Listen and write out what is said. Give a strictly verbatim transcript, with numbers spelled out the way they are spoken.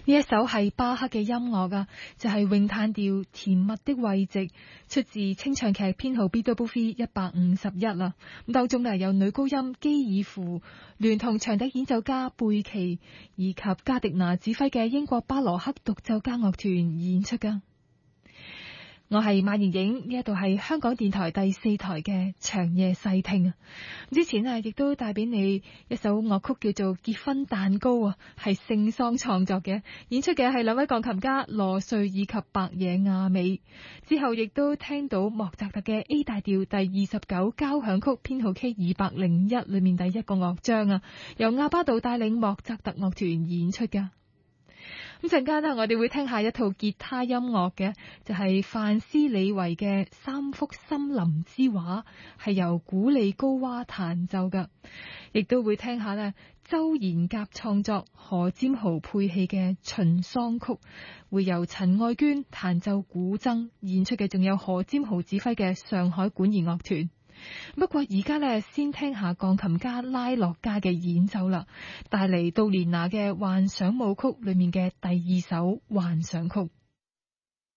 呢一首係巴赫嘅音樂啊，就係詠嘆調甜蜜的慰藉，出自清唱劇編號 B W V 一百五十一啦。咁當中呢，有女高音基爾芙聯同長笛演奏家貝奇以及加迪拿指揮嘅英國巴羅克獨奏家樂團演出噶。我係馬妍影，呢一度係香港電台第四台嘅長夜細聽啊。之前啊，亦都帶俾你一首樂曲叫做《結婚蛋糕》啊，係聖桑創作嘅，演出嘅係兩位鋼琴家羅瑞以及白野亞美。之後亦都聽到莫扎特嘅 A 大調第二十九交響曲編號 K 二百零一裏面第一個樂章啊，由亞巴杜帶領莫扎特樂團演出噶。咁陣間呢，我哋會聽下一套吉他音樂嘅，就係范斯里維嘅三幅森林之畫，係由古利高娃彈奏噶。亦都會聽下呢周延甲創作、何占豪配器嘅秦桑曲，會由陳愛娟彈奏古箏演出嘅，仲有何占豪指揮嘅上海管弦樂團。不過而家咧，先聽下鋼琴家拉洛加嘅演奏啦，帶嚟杜蓮娜嘅幻想舞曲裏面嘅第二首幻想曲。